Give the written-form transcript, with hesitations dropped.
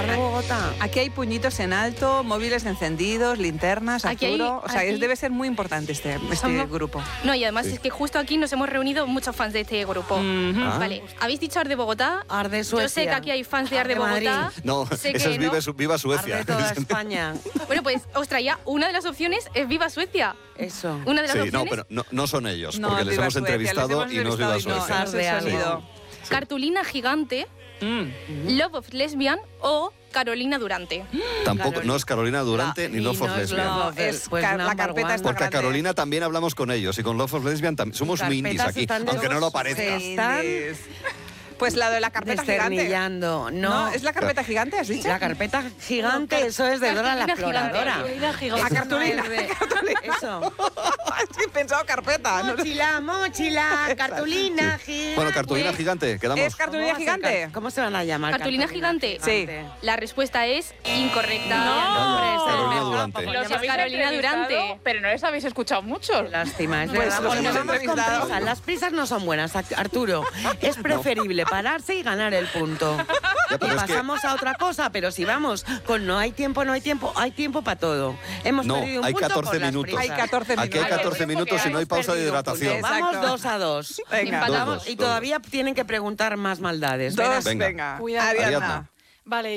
de Bogotá. Aquí hay puñitos en alto, móviles encendidos, linternas, Arturo. Debe ser muy importante este grupo. No, y además es que justo aquí nos hemos reunido muchos fans de este grupo. Vale, ¿habéis dicho Arde Bogotá? Arde Suecia. Yo sé que aquí hay fans de Arde Bogotá. No, sé eso que es Viva Suecia. Arde toda España. Bueno, pues os traía una de las opciones, es Viva Suecia. Eso. Una de las Sí, opciones. no, pero no son ellos, No, porque es les Viva hemos Suecia, entrevistado les y no es Viva entrevistado Suecia. y no es ese sonido. Cartulina Gigante, Love of Lesbian o Carolina Durante. Tampoco, no es Carolina Durante ni Love of Lesbian. No, es Pues la carpeta está Porque a grande. Carolina también hablamos con ellos y con Love of Lesbian somos muy indies aquí, aunque no lo parezca. Se están Pues la de la carpeta gigante. desternillando. No, ¿es la carpeta gigante, has dicho? La carpeta gigante, eso es de Dora la Exploradora. La cartulina. Eso. Sí, he pensado carpeta. No sé. Mochila, cartulina gigante. Bueno, cartulina gigante, quedamos. ¿Es cartulina gigante? ¿Cómo se van a llamar? ¿Cartulina gigante? Sí. La respuesta es incorrecta. Carolina Durante. Los habéis Carolina Durante. Pero no les habéis escuchado mucho. Lástima, es Pues verdad. los Porque hemos vamos con entrevistado. prisa. Las prisas no son buenas, Arturo. Es preferible pararse y ganar el punto. Ya, Y pero es que- pasamos a otra cosa, pero si vamos con no hay tiempo para todo. Hemos No, perdido un hay punto 14 por las minutos. prisas. Hay 14 Aquí hay minutos. 14 minutos y no hay pausa de hidratación. Vamos Exacto. 2-2. Venga. Empatamos. Dos. Y todavía tienen que preguntar más maldades. Dos, Venga. venga. Cuidado. Ariadna. Ariadna. Vale.